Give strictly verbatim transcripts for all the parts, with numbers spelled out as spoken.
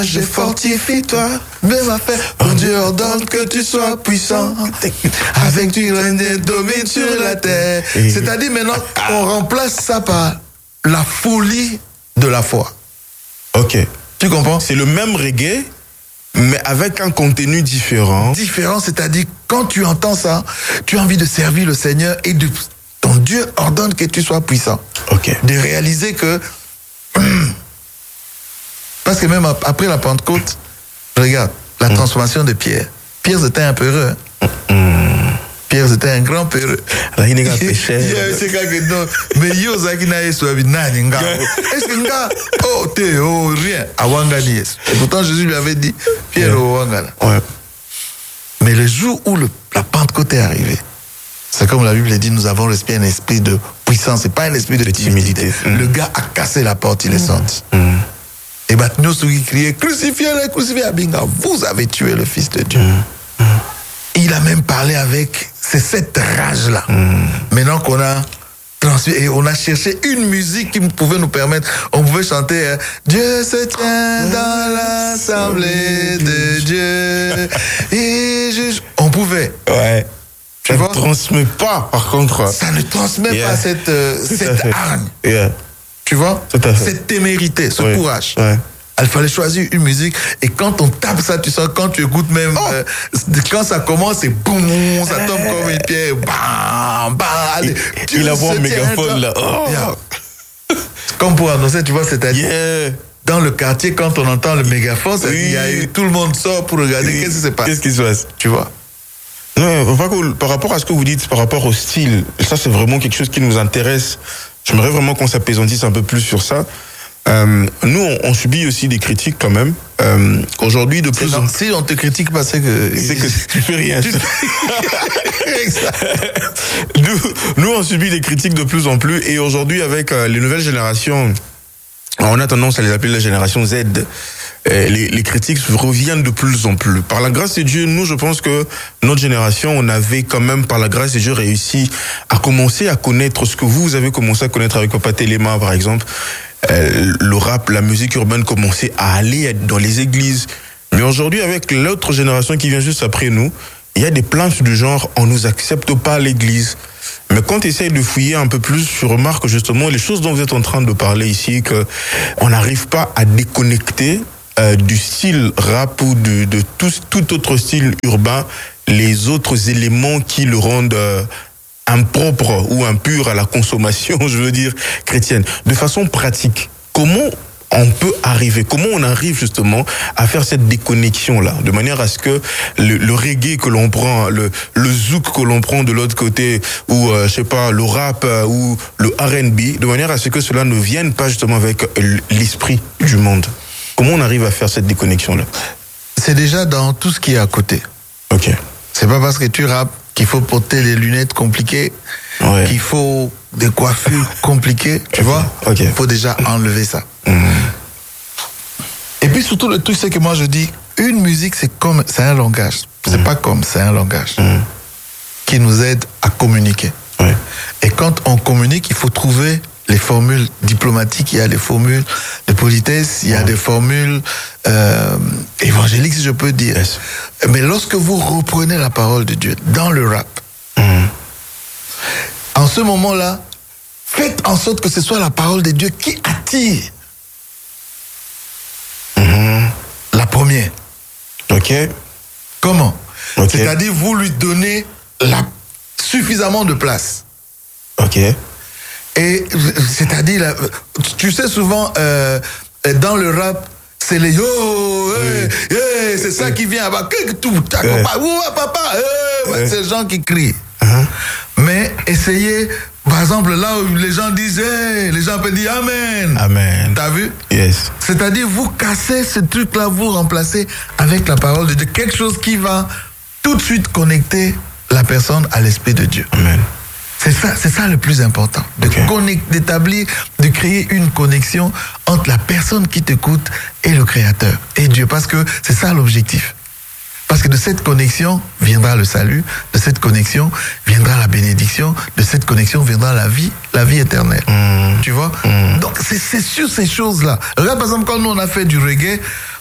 fortifie-toi, mais ma fait, mon Dieu ordonne que tu sois puissant, avec du règne et domine sur la terre. C'est-à-dire maintenant, on remplace ça par la folie de la foi. Ok. Tu comprends? C'est le même reggae, mais avec un contenu différent. Différent, c'est-à-dire, quand tu entends ça, tu as envie de servir le Seigneur et de, ton Dieu ordonne que tu sois puissant. Ok. De réaliser que, parce que même après la Pentecôte, regarde, la mm. transformation de Pierre. Pierre, c'était un peureux. Hein? Mm. Pierre, c'était un grand peureux. Là, il n'est pas péché. C'est que non. Mais yo, ça qui n'a pas été est-ce que nga, oh, t'es, oh, rien, à Wangani. Et pourtant, Jésus lui avait dit, Pierre, oh, Wangana. Ouais. Mais le jour où le, la Pentecôte est arrivée, c'est comme la Bible dit, nous avons respiré un esprit de puissance, c'est pas un esprit de timidité. Mm. Le gars a cassé la porte, il est sorti. Mm. Et maintenant, ceux qui criaient, crucifiez-le, crucifiez Abinga, vous avez tué le Fils de Dieu. Mm. Mm. Il a même parlé avec, c'est cette rage-là. Mm. Maintenant qu'on a transmis, et on a cherché une musique qui pouvait nous permettre, on pouvait chanter, hein, Dieu se tient dans l'assemblée de Dieu. Et je... On pouvait. Ouais. Tu ça vois? Ne transmet pas, par contre. Ça ne transmet yeah. pas cette, euh, cette hargne. Yeah. Tu vois? Cette témérité, ce oui. courage. Ouais. Il fallait choisir une musique et quand on tape ça, tu sens, quand tu écoutes même, oh. euh, quand ça commence, c'est boum, ça tombe comme une pierre, bam, bam. Allez, il, il a un mégaphone là. Oh. Yeah. Comme pour annoncer, tu vois, c'est-à-dire. Yeah. Dans le quartier, quand on entend le mégaphone, oui. il y a eu, tout le monde sort pour regarder oui. qu'est-ce qui se passe. Qu'est-ce qui se passe? Tu vois? Non, par rapport à ce que vous dites, par rapport au style, ça c'est vraiment quelque chose qui nous intéresse. J'aimerais vraiment qu'on s'apaisantisse un peu plus sur ça. Euh, nous, on, on subit aussi des critiques quand même. Euh, aujourd'hui, de plus en plus. Si on te critique pas, c'est que c'est que tu fais rien. nous, nous, on subit des critiques de plus en plus, et aujourd'hui, avec euh, les nouvelles générations, on a tendance à les appeler la génération Z. Euh, les, les critiques reviennent de plus en plus. Par la grâce de Dieu, nous, je pense que notre génération, on avait quand même, par la grâce de Dieu, réussi à commencer à connaître ce que vous, vous avez commencé à connaître avec Papa Téléma, par exemple. Euh, le rap, la musique urbaine commençait à aller dans les églises. Mais aujourd'hui, avec l'autre génération qui vient juste après nous, il y a des plaintes du genre, on nous accepte pas à l'église. Mais quand tu essayes de fouiller un peu plus, tu remarques justement les choses dont vous êtes en train de parler ici, que on n'arrive pas à déconnecter euh, du style rap ou de, de tout, tout autre style urbain, les autres éléments qui le rendent euh, impropre ou impur à la consommation, je veux dire, chrétienne. De façon pratique, comment on peut arriver, comment on arrive justement à faire cette déconnexion-là, de manière à ce que le, le reggae que l'on prend, le, le zouk que l'on prend de l'autre côté, ou euh, je sais pas, le rap euh, ou le R and B, de manière à ce que cela ne vienne pas justement avec l'esprit du monde. Comment on arrive à faire cette déconnexion-là? C'est déjà dans tout ce qui est à côté. Ok. C'est pas parce que tu rappes qu'il faut porter des lunettes compliquées, ouais. qu'il faut des coiffures compliquées, tu okay. vois. Il okay. faut déjà enlever ça. Mmh. Et puis surtout, le truc, c'est que moi je dis, une musique, c'est comme, c'est un langage. C'est mmh. pas comme, c'est un langage mmh. qui nous aide à communiquer. Ouais. Et quand on communique, il faut trouver les formules diplomatiques, il y a des formules de politesse, il y a ouais. des formules euh, évangéliques, si je peux dire. Yes. Mais lorsque vous reprenez la parole de Dieu dans le rap, mmh. en ce moment-là, faites en sorte que ce soit la parole de Dieu qui attire mmh. la première. Ok. Comment? Okay. C'est-à-dire, vous lui donnez la, suffisamment de place. Ok. Et c'est-à-dire, tu sais souvent, euh, dans le rap, c'est les yo, hey, oui. hey, c'est ça oui. qui vient avec tout, ouais. papa, hey, ouais. c'est les gens qui crient. Uh-huh. Mais essayez, par exemple, là où les gens disent, hey, les gens peuvent dire Amen. Amen. T'as vu? Yes. C'est-à-dire, vous cassez ce truc-là, vous remplacez avec la parole de Dieu, quelque chose qui va tout de suite connecter la personne à l'Esprit de Dieu. Amen. C'est ça, c'est ça le plus important, de okay. connect, d'établir, de créer une connexion entre la personne qui t'écoute et le Créateur, et Dieu, parce que c'est ça l'objectif. Parce que de cette connexion viendra le salut, de cette connexion viendra la bénédiction, de cette connexion viendra la vie, la vie éternelle. Mmh. Tu vois? Mmh. Donc c'est, c'est sur ces choses-là. Regarde par exemple quand nous on a fait du reggae,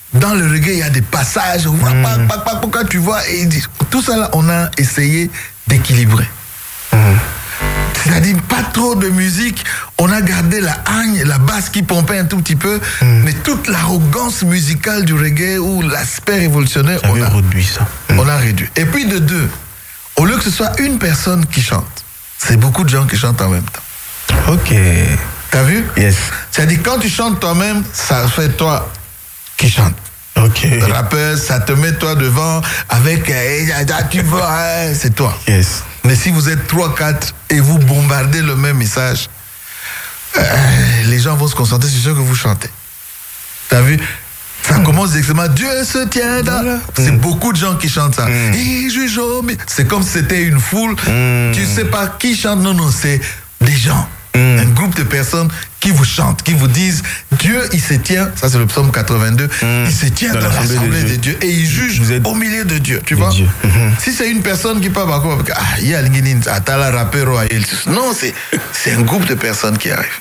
dans le reggae, il y a des passages, mm. quand tu vois, et tout ça là, on a essayé d'équilibrer. Mm. C'est-à-dire pas trop de musique, on a gardé la hargne, la basse qui pompait un tout petit peu, mm. mais toute l'arrogance musicale du reggae ou l'aspect révolutionnaire, on a réduit ça. Mm. On a réduit. Et puis de deux, au lieu que ce soit une personne qui chante, c'est beaucoup de gens qui chantent en même temps. Ok. T'as vu? Yes. C'est-à-dire quand tu chantes toi-même, ça fait toi qui chante. Ok. Le rappeur, ça te met toi devant avec hey, tu vois, c'est toi. Yes. Mais si vous êtes trois, quatre et vous bombardez le même message, euh, les gens vont se concentrer sur ce que vous chantez. T'as vu? Ça mmh. commence directement, Dieu se tient dans... Voilà. C'est mmh. beaucoup de gens qui chantent ça. Mmh. Et juge au... C'est comme si c'était une foule. Mmh. Tu sais pas qui chante. Non, non, c'est des gens. Mmh. Un groupe de personnes qui vous chantent, qui vous disent Dieu, il se tient, ça c'est le psaume quatre-vingt-deux, mmh. il se tient dans, dans l'assemblée de Dieu et il juge êtes... au milieu de Dieu, tu vois. Mmh. Si c'est une personne qui parle encore, ah, il y a un rappeur, non, c'est, c'est un groupe de personnes qui arrivent.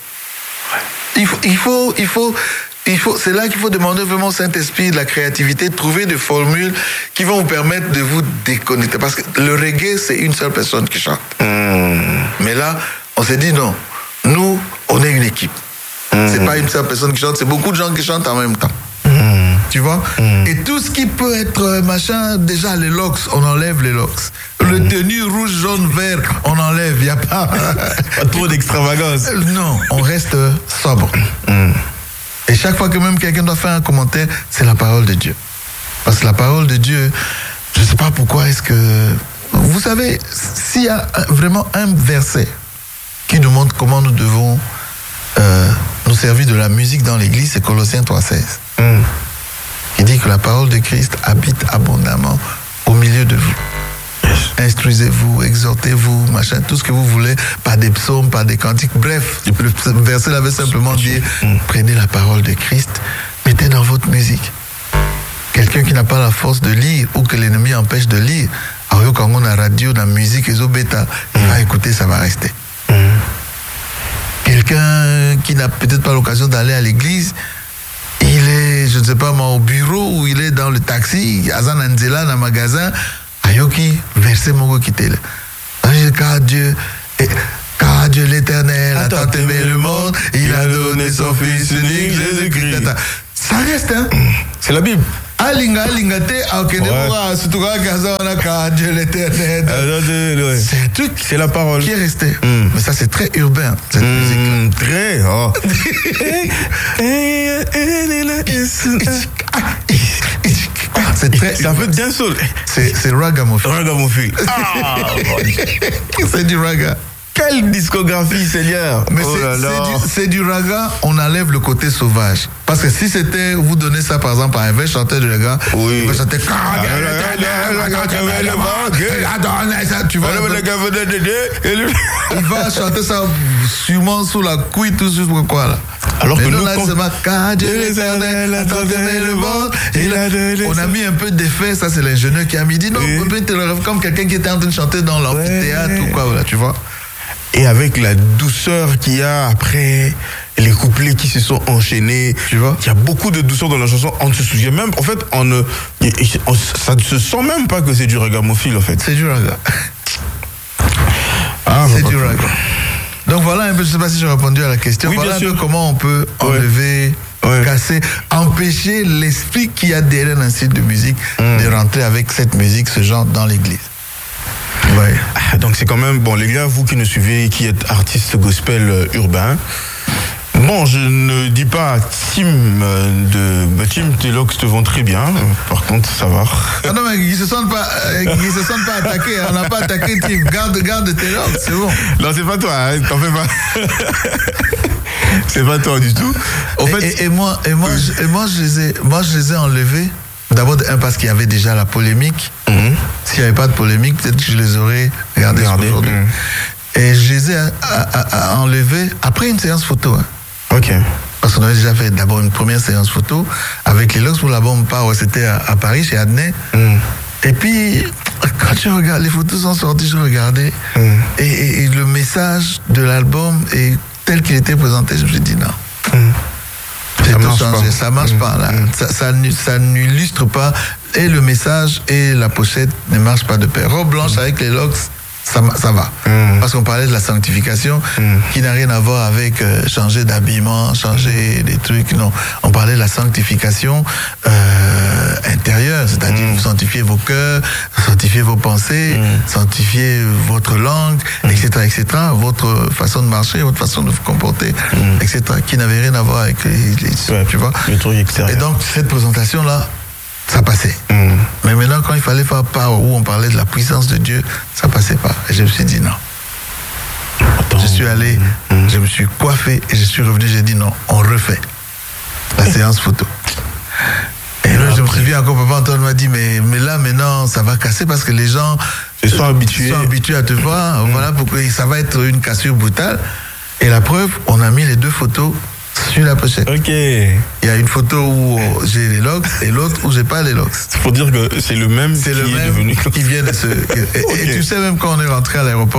Il faut, il faut, il faut, il faut, c'est là qu'il faut demander vraiment au Saint-Esprit de la créativité, de trouver des formules qui vont vous permettre de vous déconnecter. Parce que le reggae, c'est une seule personne qui chante. Mmh. Mais là, on s'est dit non. Nous, on est une équipe. Mmh. C'est pas une seule personne qui chante, c'est beaucoup de gens qui chantent en même temps. Mmh. Tu vois? Mmh. Et tout ce qui peut être machin, déjà les locks, on enlève les locks. Mmh. Le tenue rouge, jaune, vert, on enlève. Il n'y a pas... pas trop d'extravagance. Non, on reste sobre. Mmh. Et chaque fois que même quelqu'un doit faire un commentaire, c'est la parole de Dieu. Parce que la parole de Dieu, je ne sais pas pourquoi est-ce que... Vous savez, s'il y a vraiment un verset qui nous montre comment nous devons euh, nous servir de la musique dans l'église, c'est Colossiens trois seize. Mm. Il dit que la parole de Christ habite abondamment au milieu de vous. Yes. Instruisez-vous, exhortez-vous, machin, tout ce que vous voulez, par des psaumes, par des cantiques. Bref, le verset avait simplement dit, mm. prenez la parole de Christ, mettez dans votre musique. Quelqu'un qui n'a pas la force de lire ou que l'ennemi empêche de lire, alors quand on a radio, la musique, et bêta, il va écouter, ça va rester. Mmh. Quelqu'un qui n'a peut-être pas l'occasion d'aller à l'église, il est, je ne sais pas moi, au bureau ou il est dans le taxi, à Zananzela, dans le magasin, Ayoki, verset mon qui là. Car Dieu, car Dieu l'Éternel a tant aimé le monde, il a donné son Fils unique, Jésus-Christ. Ça reste, hein? C'est la Bible. Alinga, alinga, te, surtout quand Dieu l'Éternel. C'est un truc. C'est la parole. Qui est resté. Mm. Mais ça, c'est très urbain, cette mm, musique. Très. Oh. C'est très. C'est un peu bien soul. C'est, c'est ragamuffin. Ragamuffin. Ah, c'est du raga. Quelle discographie, Seigneur! Mais oh c'est, là là. C'est, du, c'est du raga, on enlève le côté sauvage. Parce que si c'était, vous donnez ça par exemple à un vrai chanteur de raga, oui. il va chanter. Tu vois, il va chanter ça sûrement sous la couille, tout juste quoi là. Alors mais que nous, nous, là, quand... on a mis un peu d'effet, ça c'est l'ingénieur qui a mis dit non, oui. Comme quelqu'un qui était en train de chanter dans l'amphithéâtre ouais. ou quoi, là, tu vois. Et avec la douceur qu'il y a après les couplets qui se sont enchaînés, tu vois, il y a beaucoup de douceur dans la chanson. On ne se souvient même, en fait, on ne, on, ça ne se sent même pas que c'est du ragamuffin, en fait. C'est du raga. Ah, c'est du raga. Donc voilà un peu, je ne sais pas si j'ai répondu à la question. Oui, voilà un peu comment on peut enlever, ouais. casser, empêcher l'esprit qu'il y a derrière un style de musique mmh. de rentrer avec cette musique, ce genre, dans l'église. Ouais. Ah, donc c'est quand même, bon les gars, vous qui nous suivez, qui êtes artistes gospel euh, urbain, bon je ne dis pas Tim de... Bah, Tim, tes locks te vont très bien, par contre ça va. Ah non mais ils se sentent pas, euh, ils se sentent pas attaqués, on n'a pas attaqué Tim, garde, garde tes locks, c'est bon. Non c'est pas toi, hein, t'en fais pas. C'est pas toi du tout. En et, fait, et, et moi, et moi, je, et moi je les ai, moi je les ai enlevés. D'abord, un, parce qu'il y avait déjà la polémique. Mmh. S'il n'y avait pas de polémique, peut-être que je les aurais regardés aujourd'hui. Mmh. Et je les ai à, à, à enlevés après une séance photo. Hein. Ok. Parce qu'on avait déjà fait d'abord une première séance photo avec les locks pour la bombe Power. C'était à, à Paris, chez Adney. Mmh. Et puis, quand je regarde, les photos sont sorties, je regardais. Mmh. Et, et, et le message de l'album, et tel qu'il était présenté, je me suis dit non. Mmh. C'est photo changée. Ça marche mmh. pas, là. Mmh. Ça, ça, ça n'illustre pas. Et le message et la pochette ne marchent pas de pair. Robe blanche mmh. avec les locks, ça, ça va. Mmh. Parce qu'on parlait de la sanctification mmh. qui n'a rien à voir avec euh, changer d'habillement, changer des trucs. Non. On parlait de la sanctification euh, intérieure, c'est-à-dire mmh. vous sanctifiez vos cœurs, sanctifiez vos pensées, mmh. sanctifiez votre langue, mmh. et cetera, et cetera, votre façon de marcher, votre façon de vous comporter, mmh. et cetera, qui n'avait rien à voir avec les, les ouais, tu vois. Le truc extérieur. Et donc, cette présentation-là, ça passait. Mmh. Mais maintenant, quand il fallait faire part où on parlait de la puissance de Dieu, ça passait pas. Et je me suis dit non. Attends. Je suis allé, mmh. je me suis coiffé et je suis revenu, j'ai dit non, on refait la mmh. séance photo. Et là, je me suis dit encore, papa Antoine m'a dit, mais, mais là, maintenant, ça va casser parce que les gens Ils sont habitués. sont habitués à te voir. Mmh. Voilà pourquoi ça va être une cassure brutale. Et la preuve, on a mis les deux photos sur la pochette. Ok. Il y a une photo où j'ai les locks et l'autre où j'ai pas les locks. Il faut dire que c'est le même c'est qui le est même devenu qui vient de se. Et, okay. et tu sais, même quand on est rentré à l'aéroport,